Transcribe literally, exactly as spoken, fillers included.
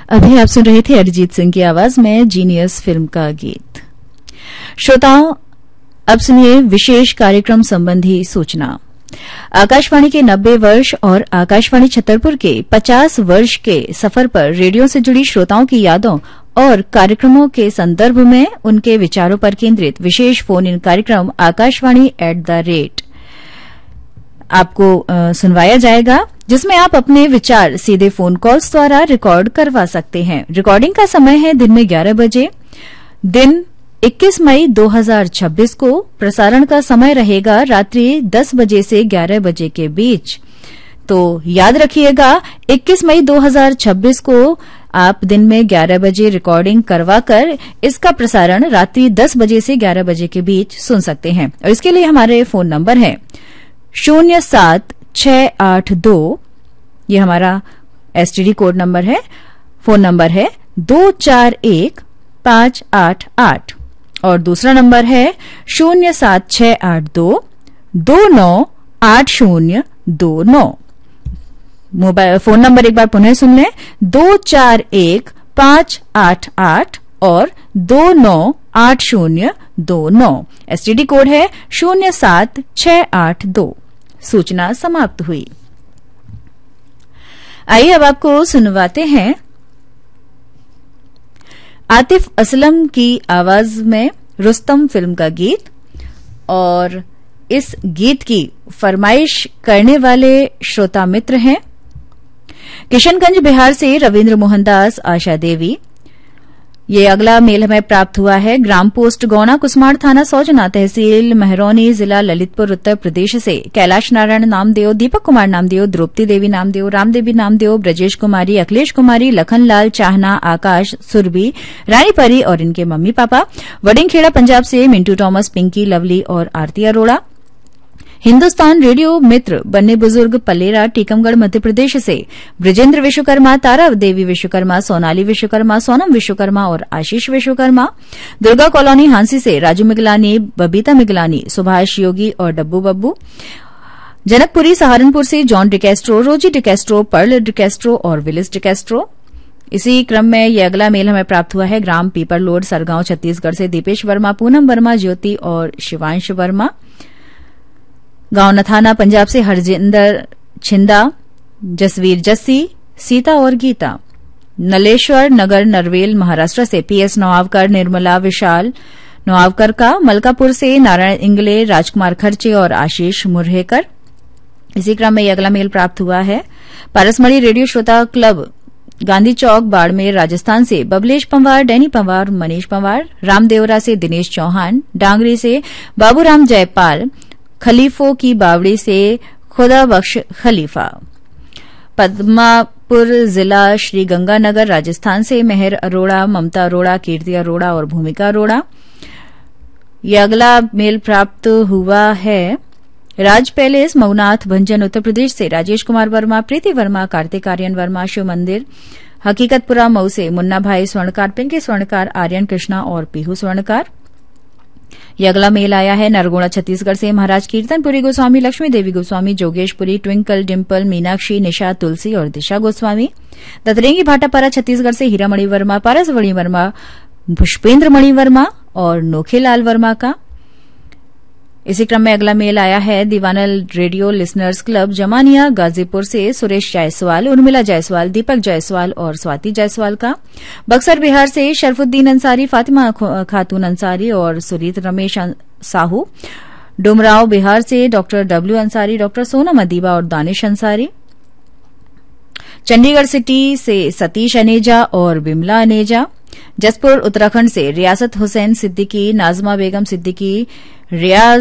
अभी आप सुन रहे थे अरिजीत सिंह की आवाज में जीनियस फिल्म का गीत। श्रोताओं, अब सुनिए विशेष कार्यक्रम संबंधी सूचना। आकाशवाणी के नब्बे वर्ष और आकाशवाणी छतरपुर के पचास वर्ष के सफर पर रेडियो से जुड़ी श्रोताओं की यादों और कार्यक्रमों के संदर्भ में उनके विचारों पर केंद्रित विशेष फोन इन कार्यक्रम आकाशवाणी एट द रेट आपको आ, सुनवाया जाएगा, जिसमें आप अपने विचार सीधे फोन कॉल्स द्वारा रिकॉर्ड करवा सकते हैं। रिकॉर्डिंग का समय है दिन में ग्यारह बजे। दिन इक्कीस मई दो हज़ार छब्बीस को। प्रसारण का समय रहेगा रात्रि दस बजे से ग्यारह बजे के बीच। तो याद रखिएगा, इक्कीस मई दो हज़ार छब्बीस को आप दिन में ग्यारह बजे रिकॉर्डिंग करवाकर इसका प्रसारण रात्रि दस बजे से ग्यारह बजे के बीच सुन सकते हैं। और इसके लिए हमारे फोन नंबर है शून्य सात छह आठ दो, ये हमारा एसटीडी कोड नंबर है। फोन नंबर है दो चार एक पांच आठ आठ और दूसरा नंबर है शून्य सात छह आठ दो दो नौ आठ शून्य दो नौ। मोबाइल फोन नंबर एक बार पुनः सुन लें, दो चार एक पांच आठ आठ और दो नौ आठ शून्य दो नौ। एसटीडी कोड है शून्य सात छह आठ दो। सूचना समाप्त हुई। आइए अब आपको सुनवाते हैं आतिफ असलम की आवाज में रुस्तम फिल्म का गीत। और इस गीत की फरमाइश करने वाले श्रोता मित्र हैं किशनगंज बिहार से रविन्द्र मोहनदास, आशा देवी। ये अगला मेल हमें प्राप्त हुआ है ग्राम पोस्ट गौना, कुसमाड़ थाना सौजना, तहसील महरौनी, जिला ललितपुर, उत्तर प्रदेश से कैलाश नारायण नामदेव, दीपक कुमार नामदेव, द्रौपदी देवी नामदेव, रामदेवी नामदेव, ब्रजेश कुमारी, अखिलेश कुमारी, लखनलाल, चाहना, आकाश, सुरभि, रानी परी और इनके मम्मी पापा। वडिंगखेड़ा पंजाब से मिंटू टॉमस, पिंकी, लवली और आरती अरोड़ा। हिंदुस्तान रेडियो मित्र बन्ने बुजुर्ग पलेरा, टीकमगढ़, मध्य प्रदेश से ब्रजेंद्र विश्वकर्मा, तारा देवी विश्वकर्मा, सोनाली विश्वकर्मा, सोनम विश्वकर्मा और आशीष विश्वकर्मा। दुर्गा कॉलोनी हांसी से राजू मिगलानी, बबीता मिगलानी, सुभाष योगी और डब्बू बब्बू। जनकपुरी सहारनपुर से जॉन डिकेस्ट्रो, रोजी डिकेस्ट्रो, पर्ल डिकेस्ट्रो और विलिस डिकेस्ट्रो। इसी क्रम में यह अगला मेल हमें प्राप्त हुआ है ग्राम पीपरलोड, सरगांव, छत्तीसगढ़ से दीपेश वर्मा, पूनम वर्मा, ज्योति और शिवांश वर्मा। गांव नथाना पंजाब से हरजिंदर छिंदा, जसवीर जस्सी, सीता और गीता। नलेश्वर नगर नरवेल महाराष्ट्र से पीएस नवावकर, निर्मला, विशाल नवावकर का। मलकापुर से नारायण इंगले, राजकुमार खर्चे और आशीष मुरहेकर। इसी क्रम में अगला मेल प्राप्त हुआ है पारसमढ़ी रेडियो श्रोता क्लब, गांधी चौक, बाड़मेर, राजस्थान से बबलेश पंवार, डैनी पंवार, मनीष पंवार। रामदेवरा से दिनेश चौहान, डांगरी से बाबूराम जयपाल, खलीफों की बावड़ी से खुदा बख्श खलीफा। पद्मापुर जिला श्री गंगानगर, राजस्थान से मेहर अरोड़ा, ममता अरोड़ा, कीर्ति अरोड़ा और भूमिका अरोड़ा। यह अगला मेल प्राप्त हुआ है राज पैलेस, मऊनाथ, भंजन, उत्तर प्रदेश से राजेश कुमार वर्मा, प्रीति वर्मा, कार्तिक आर्यन वर्मा, शिव मंदिर, हकीकतपुरा मऊ से मुन्ना भाई स्वर्णकार, पिंकी स्वर्णकार, आर्यन कृष्णा और पीहू स्वर्णकार। यह अगला मेल आया है नरगोड़ा, छत्तीसगढ़ से महाराज कीर्तनपुरी गोस्वामी, लक्ष्मी देवी गोस्वामी, जोगेशपुरी, ट्विंकल, डिम्पल, मीनाक्षी, निशा, तुलसी और दिशा गोस्वामी। दतरेंगी भाटापारा, छत्तीसगढ़ से हीरामणि वर्मा, पारसवणी वर्मा, पुष्पेंद्र मणि वर्मा और नोखेलाल वर्मा का। इसी क्रम में अगला मेल आया है दीवानल radio listeners club, Zamania, Ghazipur से सुरेश जायसवाल, उर्मिला जायसवाल, दीपक जायसवाल और स्वाति जायसवाल का। बक्सर बिहार से शरफुद्दीन अंसारी, फातिमा खातून अंसारी और सुरीत रमेश साहू। डुमराव बिहार से doctor W Ansari, doctor Sonam Adiba और दानिश अंसारी। चंडीगढ़ सिटी से सतीश अनेजा और बिमला अनेजा। जसपुर उत्तराखंड से रियासत हुसैन सिद्दीकी, नाजमा बेगम सिद्दीकी, रियाज